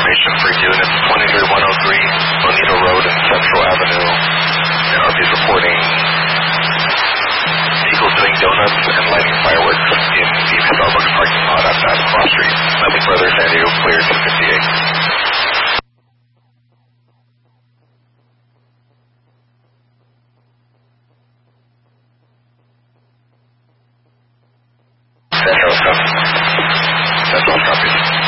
information for units 23103 Bonito Road and Central Avenue. And RP's reporting vehicles doing donuts and lighting fireworks in the Starbucks parking lot outside of Cross Street. Nothing further, San Diego clear 258. Central copy.